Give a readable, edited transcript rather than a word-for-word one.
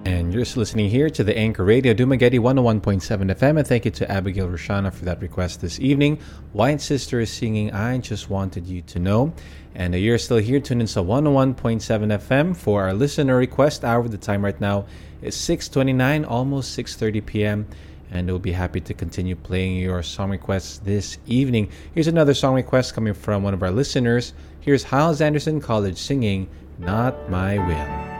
And you're just listening here to the Anchor Radio Dumaguete 101.7 FM. And thank you to Abigail Roshana for that request this evening. White Sister is singing I Just Wanted You to Know. And you're still here tuned in to 101.7 FM for our listener request hour. The time right now is 6:29, almost 6:30 p.m. And we'll be happy to continue playing your song requests this evening. Here's another song request coming from one of our listeners. Here's Hyles Anderson College singing Not My Will.